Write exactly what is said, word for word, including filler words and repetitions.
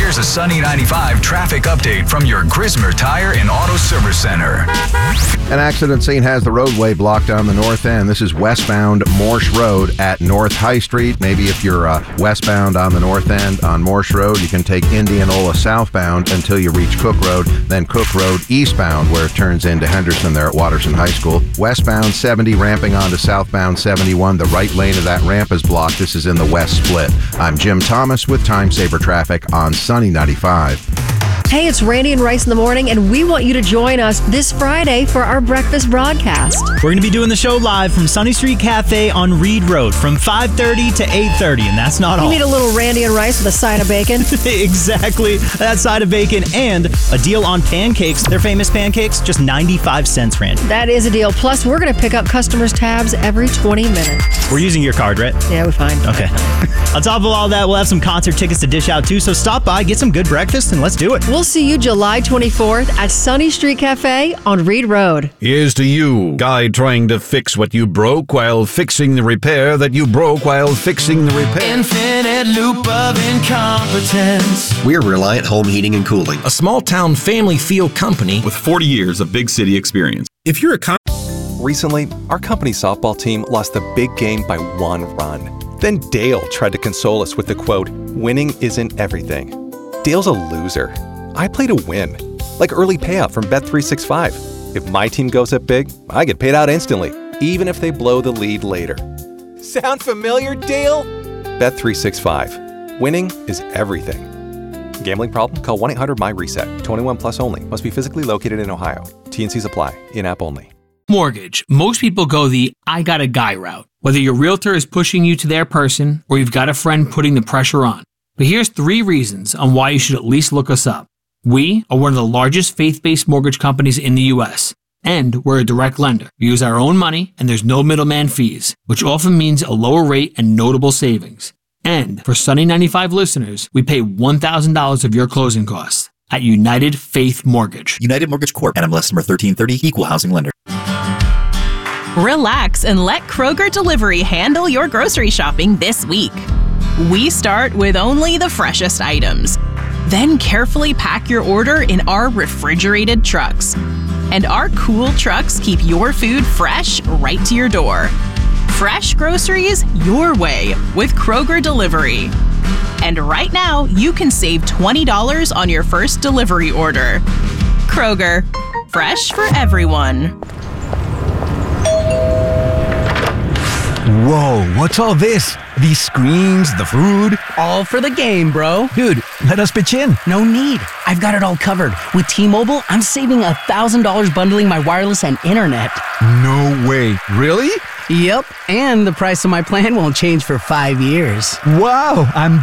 Here's a Sunny ninety-five traffic update from your Grismer Tire and Auto Service Center. An accident scene has the roadway blocked on the north end. This is westbound Morse Road at North High Street. Maybe if you're uh, westbound on the north end on Morse Road, you can take Indianola southbound until you reach Cook Road, then Cook Road eastbound where it turns into Henderson there at Watterson High School. Westbound seventy ramping onto southbound seventy-one. The right lane of that ramp is blocked. This is in the west split. I'm Jim Thomas with Time Saver Traffic on Sunny ninety-five. Hey, it's Randy and Rice in the morning, and we want you to join us this Friday for our breakfast broadcast. We're going to be doing the show live from Sunny Street Cafe on Reed Road from five thirty to eight thirty, and that's not all. You need a little Randy and Rice with a side of bacon. Exactly, that side of bacon, and a deal on pancakes. Their famous pancakes, just ninety-five cents, Randy. That is a deal. Plus, we're going to pick up customers' tabs every twenty minutes. We're using your card, right? Yeah, we're fine. Okay. On top of all that, we'll have some concert tickets to dish out too, so stop by, get some good breakfast, and let's do it. We'll see you July twenty-fourth at Sunny Street Cafe on Reed Road. Here's to you, guy trying to fix what you broke while fixing the repair that you broke while fixing the repair. Infinite loop of incompetence. We're Reliant Home Heating and Cooling, a small-town family feel company with forty years of big city experience. If you're a com- Recently, our company's softball team lost a big game by one run. Then Dale tried to console us with the quote, "Winning isn't everything." Dale's a loser. I play to win, like early payout from Bet three sixty-five. If my team goes up big, I get paid out instantly, even if they blow the lead later. Sound familiar, Dale? Bet three sixty-five. Winning is everything. Gambling problem? Call one eight hundred M Y reset. twenty-one plus only. Must be physically located in Ohio. T and Cs apply. In-app only. Mortgage. Most people go the I got a guy route. Whether your realtor is pushing you to their person or you've got a friend putting the pressure on. But here's three reasons on why you should at least look us up. We are one of the largest faith-based mortgage companies in the U S, and we're a direct lender. We use our own money, and there's no middleman fees, which often means a lower rate and notable savings. And for Sunny ninety-five listeners, we pay one thousand dollars of your closing costs at United Faith Mortgage. United Mortgage Corp. N M L S number thirteen thirty, Equal Housing Lender. Relax and let Kroger Delivery handle your grocery shopping this week. We start with only the freshest items. Then carefully pack your order in our refrigerated trucks. And our cool trucks keep your food fresh right to your door. Fresh groceries your way with Kroger Delivery. And right now, you can save twenty dollars on your first delivery order. Kroger, fresh for everyone. Whoa, what's all this? These screens, the food? All for the game, bro. Dude, let us pitch in. No need. I've got it all covered. With T-Mobile, I'm saving one thousand dollars bundling my wireless and internet. No way. Really? Yep, and the price of my plan won't change for five years. Wow, I'm